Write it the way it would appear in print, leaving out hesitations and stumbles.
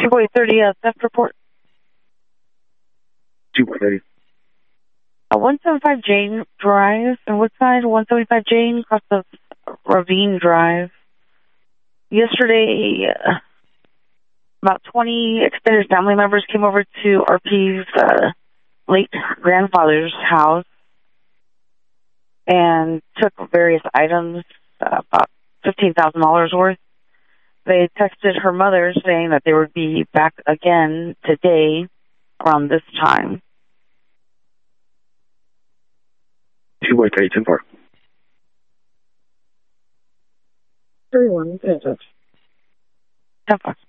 2.30 theft report. 2.30. 175 Jane Drive in Woodside, 175 Jane across the Ravine Drive. Yesterday, about 20 extended family members came over to RP's late grandfather's house and took various items, about $15,000 worth. They texted her mother saying that they would be back again today around this time. 2.30, 10-4. 31, 10-4.